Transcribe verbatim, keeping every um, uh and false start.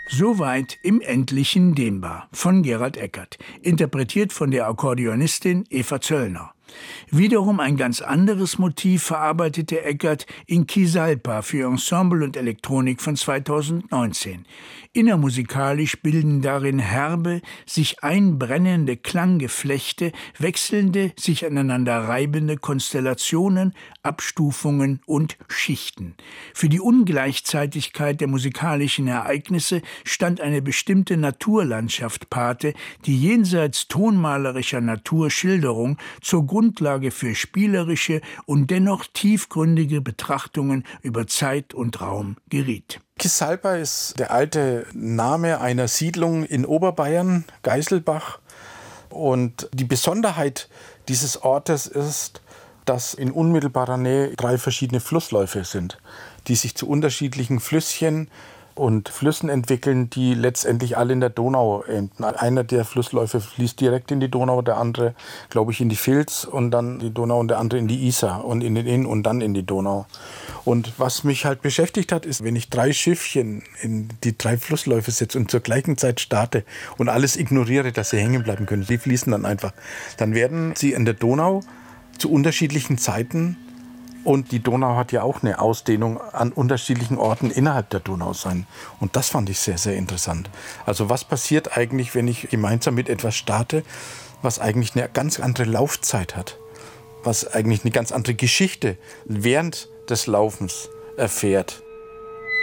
Soweit im Endlichen dehnbar von Gerald Eckert, interpretiert von der Akkordeonistin Eva Zöllner. Wiederum ein ganz anderes Motiv verarbeitete Eckert in Chisalpa für Ensemble und Elektronik von zweitausendneunzehn. Innermusikalisch bilden darin herbe, sich einbrennende Klanggeflechte, wechselnde, sich aneinander reibende Konstellationen, Abstufungen und Schichten. Für die Ungleichzeitigkeit der musikalischen Ereignisse stand eine bestimmte Naturlandschaft Pate, die jenseits tonmalerischer Naturschilderung zur Grundlage für spielerische und dennoch tiefgründige Betrachtungen über Zeit und Raum geriet. Chisalpa ist der alte Name einer Siedlung in Oberbayern, Geiselbach. Und die Besonderheit dieses Ortes ist, dass in unmittelbarer Nähe drei verschiedene Flussläufe sind, die sich zu unterschiedlichen Flüsschen und Flüssen entwickeln, die letztendlich alle in der Donau enden. Einer der Flussläufe fließt direkt in die Donau, der andere, glaube ich, in die Vils und dann die Donau und der andere in die Isar und in den Inn und dann in die Donau. Und was mich halt beschäftigt hat, ist, wenn ich drei Schiffchen in die drei Flussläufe setze und zur gleichen Zeit starte und alles ignoriere, dass sie hängen bleiben können, die fließen dann einfach, dann werden sie in der Donau zu unterschiedlichen Zeiten. Und die Donau hat ja auch eine Ausdehnung an unterschiedlichen Orten innerhalb der Donau sein. Und das fand ich sehr, sehr interessant. Also was passiert eigentlich, wenn ich gemeinsam mit etwas starte, was eigentlich eine ganz andere Laufzeit hat, was eigentlich eine ganz andere Geschichte während des Laufens erfährt.